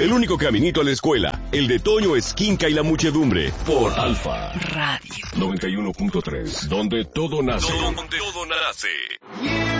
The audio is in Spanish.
El único caminito a la escuela, el de Toño Esquinca y la muchedumbre, por Alfa Radio 91.3, donde todo nace. Donde todo nace.